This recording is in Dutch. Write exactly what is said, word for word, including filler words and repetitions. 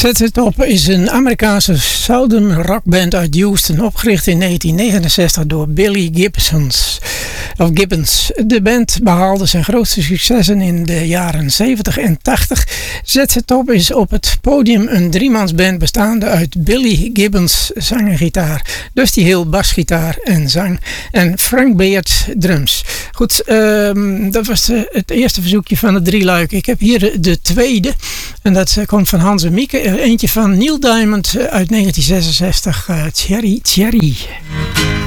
Z Z Top is een Amerikaanse southern rockband uit Houston, opgericht in negentien negenenzestig door Billy Gibbons. Of Gibbons. De band behaalde zijn grootste successen in de jaren zeventig en tachtig. Z Z Top is op het podium een driemansband bestaande uit Billy Gibbons zang en gitaar, Dusty Hill basgitaar en zang en Frank Beard drums. Goed, um, dat was de, het eerste verzoekje van de drie luiken. Ik heb hier de, de tweede en dat uh, komt van Hans en Mieke. Eentje van Neil Diamond uit negentien zesenzestig, uh, Cherry Cherry.